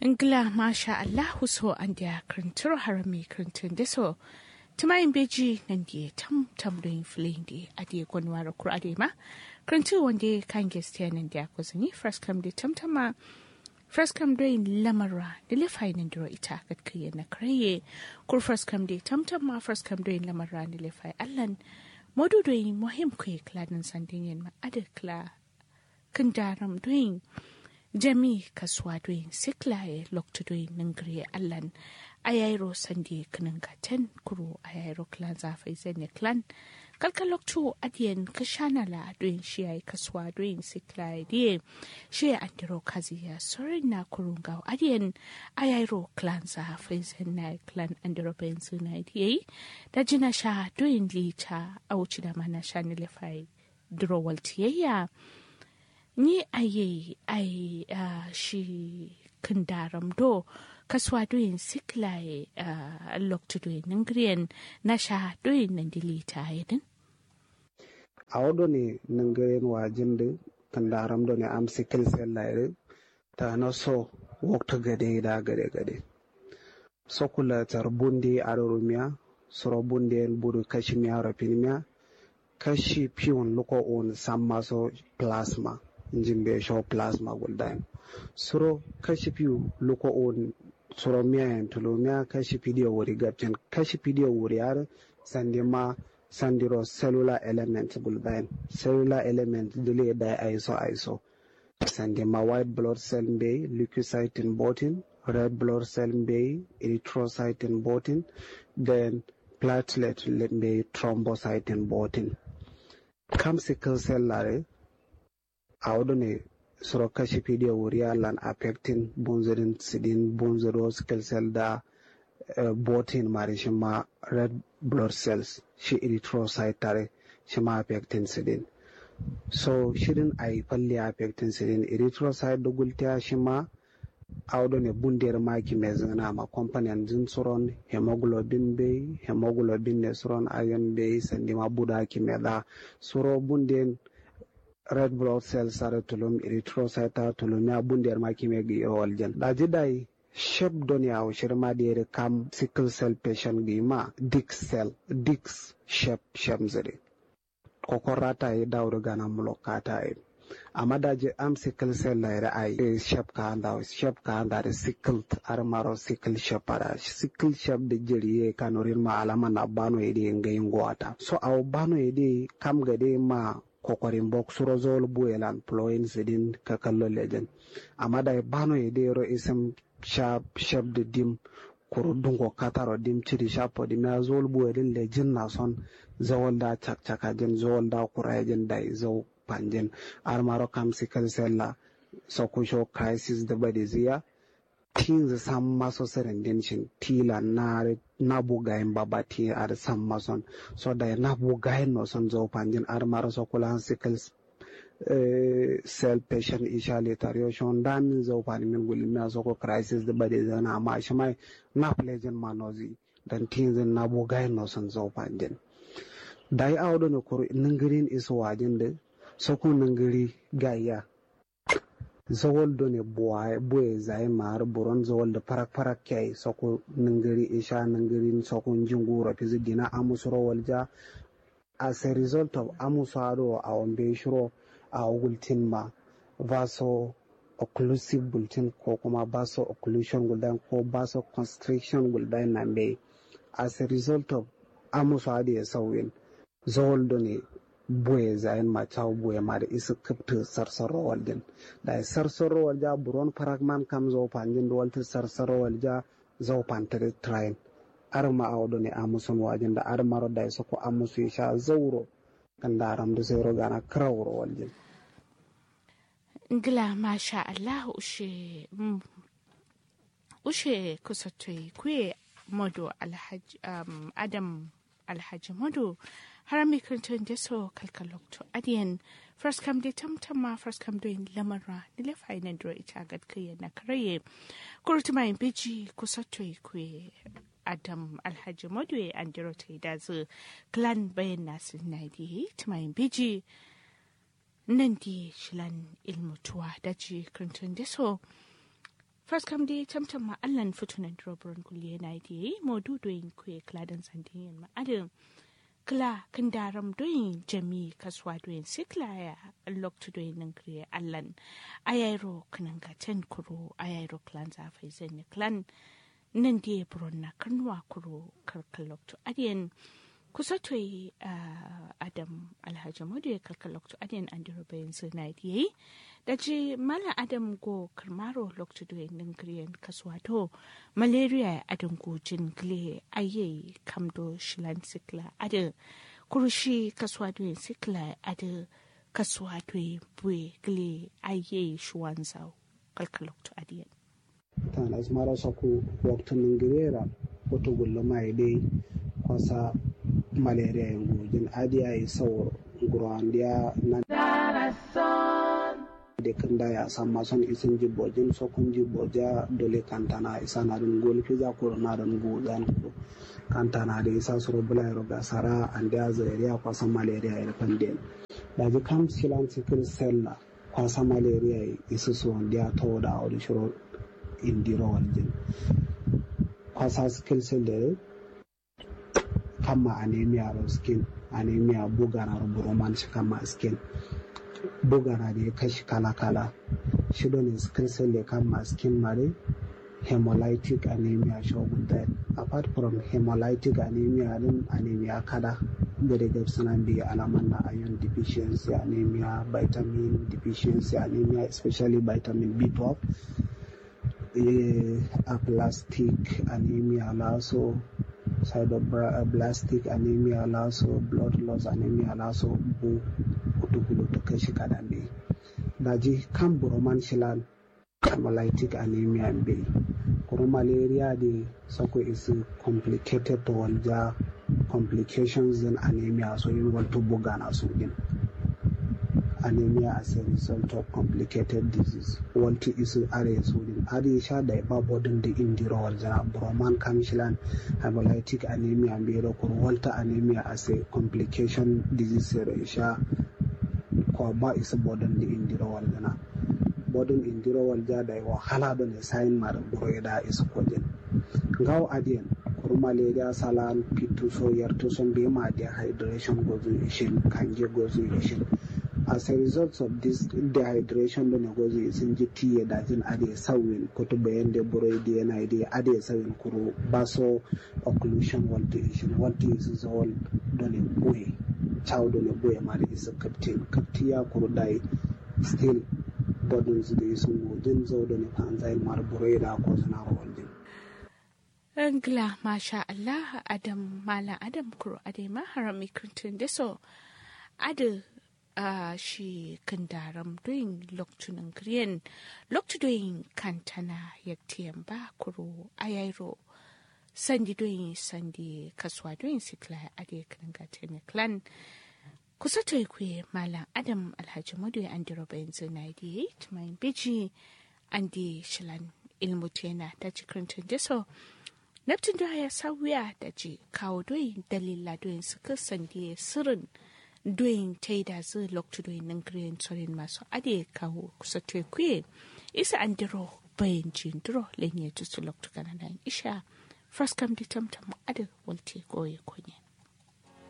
Ingila masha Allahu so an da krintur harami krintun da so. Tumayin beji nan da tam doin filin da ade gwanwara kur ade ma. Krintu wanda kan gestiya nan da kuzini fraskam da tamtama. Fraskam doin lamara da lefai nan duro ita katkiye na kraye. Kur fraskam da tamtama fraskam doin lamara da lefai allan. Modu doin muhim kwe kladin sandin yin ma ade kla kandaram doin. Jami kaswa doin siklaye lokta doin ningri allan ayairo sandi kanangaten kuro ayairo klan zafai zane klan kalka loktu adiyen kashanala doin shiyai kaswa doin siklaye diye shiya andiro kaziya sorin na kurunga adiyen ayairo klan zafai zane klan andiro benzuna diye da jina sha doin lita auci da mana sha nilefai drowal tiyayya ni aye shi kandaram do kaswa doyin siklaye loktu doyin ningriyan na sha doyin nandilita yedin awdo ne ningriyan wajin da kandaram do ne am sikil sellaire ta na so waktu gade so kula tar bundi arumiya soro bundi en buru kashimiya rapinimiya kashi pion luko on sammaso plasma jimbe show plasma guldan suro kashi piu luko on suro miya en tulo miya kashi pidio wori gapten kashi pidio wori ar sandima sandiro cellular element guldan cellular element dile da iso sandima white blood cell be leukocyte in botin red blood cell be erythrocyte in botin then platelet be thrombocyte in botin kam sickle cell lare awdone soro kashi pidio wuriya lan affecting bonzorin sidin bonzoro sickle cell da botin mari shima red blood cells shi erythrocyte tare shima affecting sidin so shirin ay palli affecting sidin erythrocyte do gultiya shima awdone bunder maki mezana ma component din soron hemoglobin ne soron iron be sandima buda ki meda soro bunden red blood cells are tulum erythrocyte tulum ya bunder maki megi oljan da jidai shep donia o shirma de kam sickle cell patient gi ma dix shape shamzere kokorata e dawdo gana mulokata e amada je am sickle cell la ai shape ka anda de sickle armaro sickle shape de jeriye kanorin ma alama na bano ede ngai ngwata so aw bano ede kam gade ma kokorin box rozol buelan ploin zedin kakallo legend amada bano ede ro isem shape de dim kuro dungo kataro dim chiri shapo dim na zol buelin legend na son zawolda chakchaka den zawolda kurajen dai zaw panjen armaro kam sickle cell la sokusho crisis da badizia things samma so serendenshin tila na bugayen babati ar samma son so da na bugayen no son zo panjen armaro sokulan sickle cell patient isha letariation dan zo pan min gulmi soko crisis da badizia na ma shimai na pleasant manozi dan things na bugayen no son zo panjen dai awdo no koro ningirin iso wajin de soko nangiri gaya zawol done boye zai mar buron zawol da parak kai soko nangiri isha nangirin soko njungura pizidina amusro walja as a result of amusaro awambe shuro awultin ma vaso occlusive bulletin ko kuma vaso occlusion guldan ko vaso constriction guldan nambe as a result of amusado ya sawin zawol done boye zayin mataw boye ma da isa kafta sarsaro waljin da sarsaro walja buron paragman kam zo panjin do walta sarsaro walja zo pantere train arma awdo ne amusun wajin da armaro da isa ko amusu sha zawro kan daram da zero gana krawro waljin ngila masha Allah ushe kusatoi kuye modo alhaji adam alhaji modo harami kirtin da so kalkalokto adiyan first come de tamtama first come doing lamara nile fainan dro ita gadkaya na karaye kurtuma in biji kusatoi kwe adam alhaji modo e andiro tai da zu clan bayan nasu naidi tuma in biji nan di shilan ilmutuwa da ji kirtin da so First kam dai tamtam ma allan fitunan drobron kulle na yi modu doyin kuye kladan sandin ma adin kla kandaram doyin jami kaswa doyin sikla ya loktu doyin nan kriye allan ayairo kananga ten kuro ayairo klan za faizan klan nan die bronna kanwa kuro kalkaloktu adin kusatoi Adam Alhaji Modu kalkaloktu adin andiro bayin sunai yi daji mala Adam go karmaro loktu doyin nan kriyen kaswato malaria adin go jin gle aye kamdo shilan sikla adin kurushi kaswato sikla adin kaswato bue gle aye shuwanzau kalkaloktu adin tan asmara saku waktu ningirera wato gulla mai dai kwasa malaria yango jin adiya yi sauro gurandiya nan de kanda ya sama son isin jibojin sokun jiboja dole kantana isa na dun gol fiza ko na dun godan ko kantana da isa suro bulai roga sara andiya zairiya kwasa malaria ya panden da ji kam silan cikin sella kwasa malaria isu so andiya to da wani shiro indiro waljin kwasa skill sell kama anemia of skin anemia bugana roman kama skin bugana da kashi kala shi don skill sell kama skin mare hemolytic anemia show that apart from hemolytic anemia din anemia kada da daga sunan da alaman na iron deficiency anemia vitamin deficiency anemia especially vitamin B12 aplastic anemia also sideroblastic anemia also blood loss anemia also bu kutukulu to kashi kadambe daji kan buroman shilan hemolytic anemia be kuro malaria de sako is complicated to walja complications in anemia so you want to bugana so din anemia as a result of complicated disease want to is area so din adi sha da ba bodin da indiro walja buroman kamshilan hemolytic anemia be ro kuro walta anemia as a complication disease sha ko ba is bodin da indiro walja bodin indiro walja da wahala da ne sign mar broida is kodin gaw adien kuro malaria salan pitu so yarto son be ma dehydration gozu ishin kanje gozu ishin as a result of this dehydration da gozu isin jiti ya dajin ade sawin koto bayan da broidi yana ide ade sawin kuro baso occlusion walto ishin walto is all done boy child done boy ma is a captia kuro dai still burdens da sun gudun zo da nufin zai marburai da ko suna rawaldin. Angla masha Allah Adam Mala Adam Kuro Adema Harami Clinton Deso Adu shi kandaram doing loktunan green loktu doing kantana yaktiyan ba kuro ayairo sandi doing sandi kaswa doing sikla ade kangatin clan kusa ta kwe malam Adam Alhaji Modu an diro bayan zina da mai biji an di shilan ilmutena ta cikin tundeso naftin da ya sauya da ji kawo doyin dalila doyin su kasan da sirrin doyin ta yi da zai loktu doyin nan girin tsorin masu ade kawo kusa ta kwe isa an diro bayan jin diro lenye tusu loktu kananan isha fraskam di tamtam ade walte goye konye.